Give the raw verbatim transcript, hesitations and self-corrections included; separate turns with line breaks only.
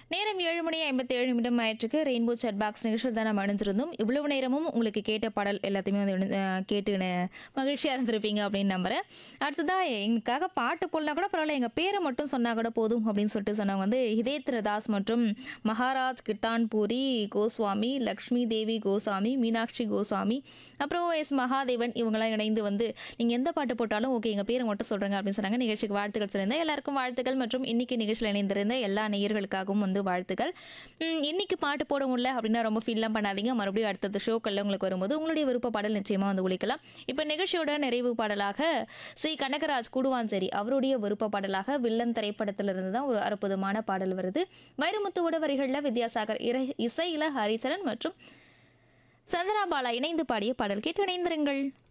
நேரம் ஏழு மணி ஐம்பத்தி ஏழு நிமிடம் ஆயிற்றுக்கு ரெயின்போ சாட் பாக்ஸ் நிகழ்ச்சியில் தான் நம்ம அணிஞ்சிருந்தோம். இவ்வளவு நேரமும் உங்களுக்கு கேட்ட பாடல் எல்லாத்தையுமே வந்து இணை- அஹ் கேட்டு ந- மகிழ்ச்சியா இருந்திருப்பீங்க அப்படின்னு நம்புறேன். அடுத்ததா எங்களுக்காக பாட்டு போடலாம் கூட பரவாயில்ல, எங்க பேரை மட்டும் சொன்னா கூட போதும் அப்படின்னு சொல்லிட்டு சொன்னவங்க வந்து ஹிதேந்திர தாஸ் மற்றும் மகாராஜ் கிட்டான்பூரி கோஸ்வாமி, லக்ஷ்மி தேவி கோசாமி, மீனாட்சி கோசாமி, அப்புறம் எஸ் மகாதேவன் இவங்கெல்லாம் இணைந்து வந்து நீங்க எந்த பாட்டு போட்டாலும் ஓகே எங்க பேரை மட்டும் சொல்றேங்க அப்படின்னு சொன்னாங்க. நிகழ்ச்சிக்கு வாழ்த்துக்கள் சொல்லியிருந்தேன். எல்லாருக்கும் வாழ்த்துக்கள் மற்றும் இன்னைக்கு நிகழ்ச்சியில் இணைந்திருந்த எல்லா நேயர்களுக்காகவும் வந்து வாழ்த்துக்கள். உம், இன்னைக்கு பாட்டு போட முடியல அப்படின்னா ரொம்ப ஃபீல்லாம் பண்ணாதீங்க. மறுபடியும் அடுத்தது ஷோக்கள்ல உங்களுக்கு வரும்போது உங்களுடைய விருப்ப பாடல் நிச்சயமா வந்து ஒலிக்கலாம். இப்போ நிகழ்ச்சியோட நிறைவு பாடலாக ஸ்ரீ கனகராஜ் கூடுவாஞ்சேரி அவருடைய விருப்ப பாடலாக வில்லன் திரைப்படத்திலிருந்து தான் ஒரு அற்புதமான பாடல் வருது. வைரமுத்துவோட வரிகளில் வித்யாசாகர் இறை இசையில ஹரிச்சரன் மற்றும் சந்திராபாலா இணைந்து பாடிய பாடல் கேட்டு இணைந்திருங்கள்.